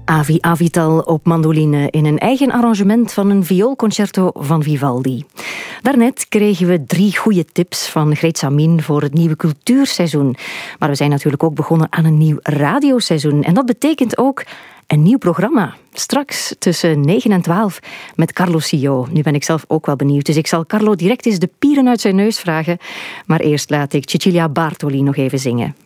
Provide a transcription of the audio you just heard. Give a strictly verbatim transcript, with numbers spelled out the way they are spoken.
Avi Avital op mandoline in een eigen arrangement van een vioolconcerto van Vivaldi. Daarnet kregen we drie goede tips van Greet Samin voor het nieuwe cultuurseizoen. Maar we zijn natuurlijk ook begonnen aan een nieuw radioseizoen. En dat betekent ook een nieuw programma. Straks tussen negen en twaalf met Carlo Sio. Nu ben ik zelf ook wel benieuwd, dus ik zal Carlo direct eens de pieren uit zijn neus vragen. Maar eerst laat ik Cecilia Bartoli nog even zingen.